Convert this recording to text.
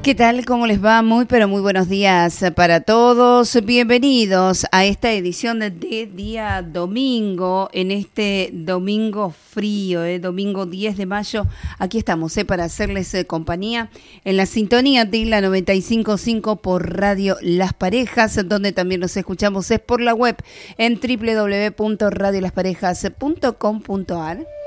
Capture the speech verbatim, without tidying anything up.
¿qué tal? ¿Cómo les va? Muy, pero muy buenos días para todos. Bienvenidos a esta edición de, de día domingo, en este domingo frío, eh, domingo diez de mayo. Aquí estamos eh, para hacerles eh, compañía en la sintonía de la noventa y cinco punto cinco por Radio Las Parejas, donde también nos escuchamos es por la web en doble u doble u doble u punto radio las parejas punto com punto a r.